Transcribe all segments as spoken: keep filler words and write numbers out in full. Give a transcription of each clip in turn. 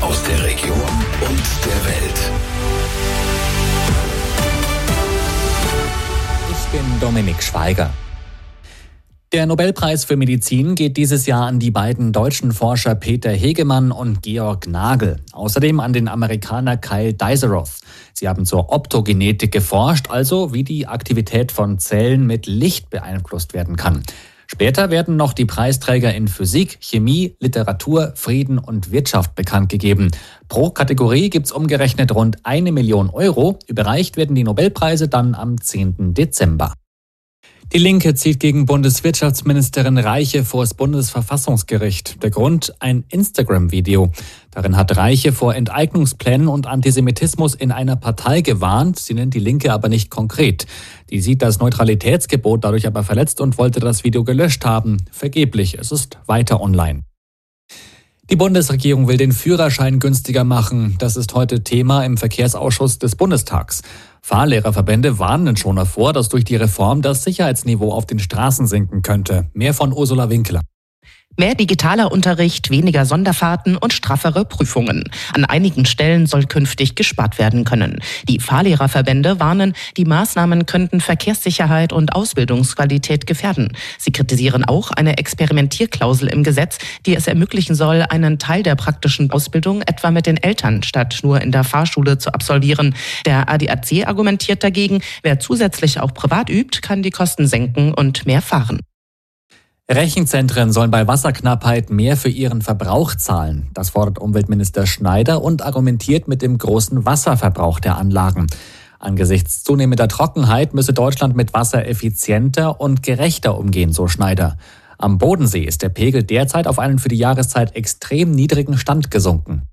aus der Region und der Welt. Ich bin Dominik Schweiger. Der Nobelpreis für Medizin geht dieses Jahr an die beiden deutschen Forscher Peter Hegemann und Georg Nagel. Außerdem an den Amerikaner Kyle Dizeroth. Sie haben zur Optogenetik geforscht, also wie die Aktivität von Zellen mit Licht beeinflusst werden kann. Später werden noch die Preisträger in Physik, Chemie, Literatur, Frieden und Wirtschaft bekannt gegeben. Pro Kategorie gibt's umgerechnet rund eine Million Euro. Überreicht werden die Nobelpreise dann am zehnten Dezember. Die Linke zieht gegen Bundeswirtschaftsministerin Reiche vor das Bundesverfassungsgericht. Der Grund: ein Instagram-Video. Darin hat Reiche vor Enteignungsplänen und Antisemitismus in einer Partei gewarnt. Sie nennt die Linke aber nicht konkret. Die sieht das Neutralitätsgebot dadurch aber verletzt und wollte das Video gelöscht haben. Vergeblich, es ist weiter online. Die Bundesregierung will den Führerschein günstiger machen. Das ist heute Thema im Verkehrsausschuss des Bundestags. Fahrlehrerverbände warnen schon davor, dass durch die Reform das Sicherheitsniveau auf den Straßen sinken könnte. Mehr von Ursula Winkler. Mehr digitaler Unterricht, weniger Sonderfahrten und straffere Prüfungen. An einigen Stellen soll künftig gespart werden können. Die Fahrlehrerverbände warnen, die Maßnahmen könnten Verkehrssicherheit und Ausbildungsqualität gefährden. Sie kritisieren auch eine Experimentierklausel im Gesetz, die es ermöglichen soll, einen Teil der praktischen Ausbildung etwa mit den Eltern statt nur in der Fahrschule zu absolvieren. Der A D A C argumentiert dagegen, wer zusätzlich auch privat übt, kann die Kosten senken und mehr fahren. Rechenzentren sollen bei Wasserknappheit mehr für ihren Verbrauch zahlen. Das fordert Umweltminister Schneider und argumentiert mit dem großen Wasserverbrauch der Anlagen. Angesichts zunehmender Trockenheit müsse Deutschland mit Wasser effizienter und gerechter umgehen, so Schneider. Am Bodensee ist der Pegel derzeit auf einen für die Jahreszeit extrem niedrigen Stand gesunken.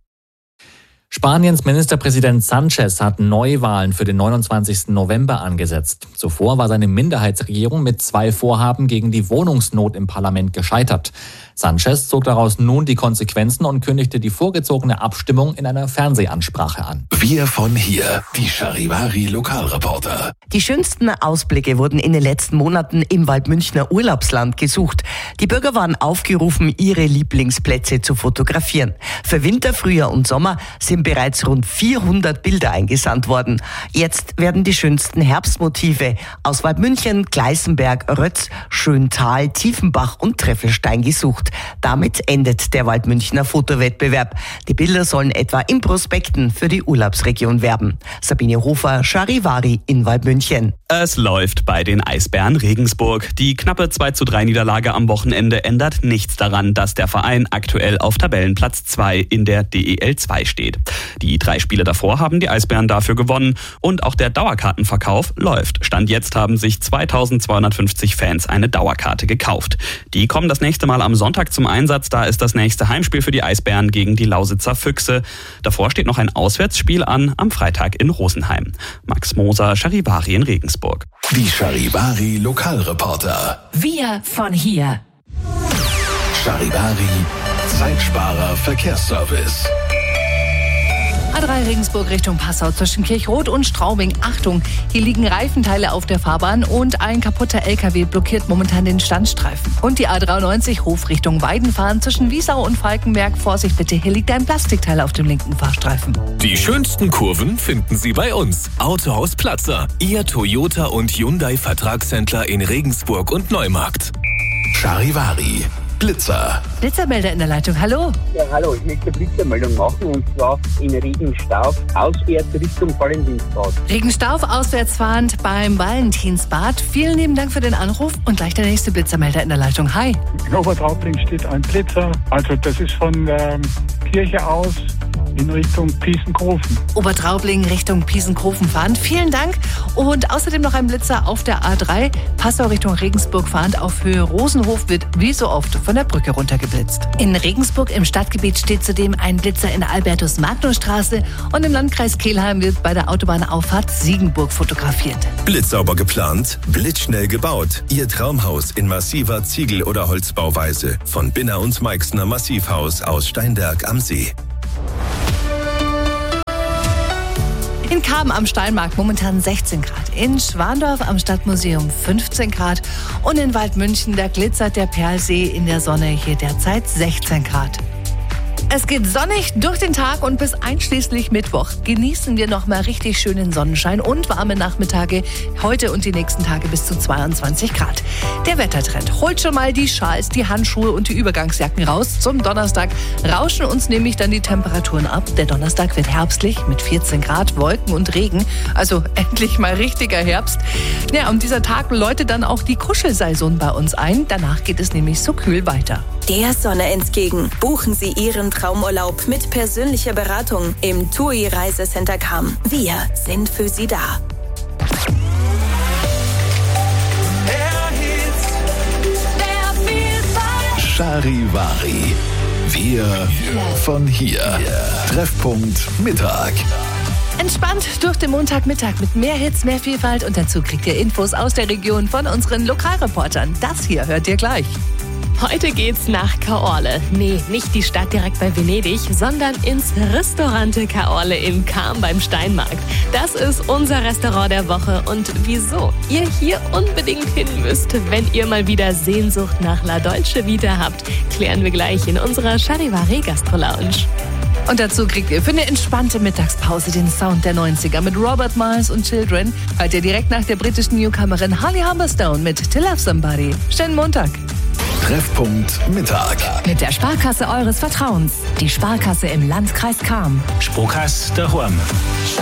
Spaniens Ministerpräsident Sánchez hat Neuwahlen für den neunundzwanzigsten November angesetzt. Zuvor war seine Minderheitsregierung mit zwei Vorhaben gegen die Wohnungsnot im Parlament gescheitert. Sánchez zog daraus nun die Konsequenzen und kündigte die vorgezogene Abstimmung in einer Fernsehansprache an. Wir von hier, die Charivari Lokalreporter. Die schönsten Ausblicke wurden in den letzten Monaten im Waldmünchner Urlaubsland gesucht. Die Bürger waren aufgerufen, ihre Lieblingsplätze zu fotografieren. Für Winter, Frühjahr und Sommer sind bereits rund vierhundert Bilder eingesandt worden. Jetzt werden die schönsten Herbstmotive aus Waldmünchen, Gleißenberg, Rötz, Schöntal, Tiefenbach und Treffelstein gesucht. Damit endet der Waldmünchner Fotowettbewerb. Die Bilder sollen etwa in Prospekten für die Urlaubsregion werben. Sabine Hofer, Charivari in Waldmünchen. Es läuft bei den Eisbären Regensburg. Die knappe zwei zu drei Niederlage am Wochenende ändert nichts daran, dass der Verein aktuell auf Tabellenplatz zwei in der D E L zwei steht. Die drei Spiele davor haben die Eisbären dafür gewonnen und auch der Dauerkartenverkauf läuft. Stand jetzt haben sich zweitausendzweihundertfünfzig Fans eine Dauerkarte gekauft. Die kommen das nächste Mal am Sonntag zum Einsatz. Da ist das nächste Heimspiel für die Eisbären gegen die Lausitzer Füchse. Davor steht noch ein Auswärtsspiel an am Freitag in Rosenheim. Max Moser, Charivari in Regensburg. Die Charivari Lokalreporter. Wir von hier. Charivari Zeitsparer Verkehrsservice. A drei Regensburg Richtung Passau zwischen Kirchroth und Straubing. Achtung, hier liegen Reifenteile auf der Fahrbahn und ein kaputter L K W blockiert momentan den Standstreifen. Und die A dreiundneunzig Hof Richtung Weidenfahren zwischen Wiesau und Falkenberg. Vorsicht bitte, hier liegt ein Plastikteil auf dem linken Fahrstreifen. Die schönsten Kurven finden Sie bei uns. Autohaus Platzer, Ihr Toyota und Hyundai Vertragshändler in Regensburg und Neumarkt. Charivari Blitzer. Blitzermelder in der Leitung, hallo. Ja, hallo, ich möchte Blitzermeldung machen und zwar in Regenstauf, auswärts Richtung Valentinsbad. Regenstauf, auswärts fahrend beim Valentinsbad. Vielen lieben Dank für den Anruf und gleich der nächste Blitzermelder in der Leitung. Hi. In Obertraubling steht ein Blitzer, also das ist von der Kirche aus in Richtung Piesenkhofen. Obertraubling Richtung Piesenkhofen fahrend. Vielen Dank. Und außerdem noch ein Blitzer auf der A drei. Passau Richtung Regensburg fahrend auf Höhe Rosenhof wird wie so oft von der Brücke runtergeblitzt. In Regensburg im Stadtgebiet steht zudem ein Blitzer in der Albertus-Magnus-Straße und im Landkreis Kelheim wird bei der Autobahnauffahrt Siegenburg fotografiert. Blitzsauber geplant, blitzschnell gebaut. Ihr Traumhaus in massiver Ziegel- oder Holzbauweise. Von Binner und Meixner Massivhaus aus Steinberg am See. In Karben am Steinmarkt momentan sechzehn Grad, in Schwandorf am Stadtmuseum fünfzehn Grad und in Waldmünchen, da glitzert der Perlsee in der Sonne, hier derzeit sechzehn Grad. Es geht sonnig durch den Tag und bis einschließlich Mittwoch genießen wir noch mal richtig schönen Sonnenschein und warme Nachmittage heute und die nächsten Tage bis zu zweiundzwanzig Grad. Der Wettertrend holt schon mal die Schals, die Handschuhe und die Übergangsjacken raus. Zum Donnerstag rauschen uns nämlich dann die Temperaturen ab. Der Donnerstag wird herbstlich mit vierzehn Grad, Wolken und Regen. Also endlich mal richtiger Herbst. Ja, und dieser Tag läutet dann auch die Kuschelsaison bei uns ein. Danach geht es nämlich so kühl weiter. Der Sonne entgegen. Buchen Sie Ihren Traumurlaub mit persönlicher Beratung im TUI Reisecenter Cham. Wir sind für Sie da. Charivari. Wir von hier. Treffpunkt Mittag. Entspannt durch den Montagmittag mit mehr Hits, mehr Vielfalt und dazu kriegt ihr Infos aus der Region von unseren Lokalreportern. Das hier hört ihr gleich. Heute geht's nach Caorle. Nee, nicht die Stadt direkt bei Venedig, sondern ins Restaurante Caorle in Cham beim Steinmarkt. Das ist unser Restaurant der Woche und wieso ihr hier unbedingt hin müsst, wenn ihr mal wieder Sehnsucht nach La Dolce Vita habt, klären wir gleich in unserer Charivari Gastro Lounge. Und dazu kriegt ihr für eine entspannte Mittagspause den Sound der neunziger mit Robert Miles und Children. Hört ihr direkt nach der britischen Newcomerin Holly Humberstone mit To Love Somebody. Schönen Montag. Treffpunkt Mittag. Mit der Sparkasse eures Vertrauens. Die Sparkasse im Landkreis Cham. Sparkasse daheim.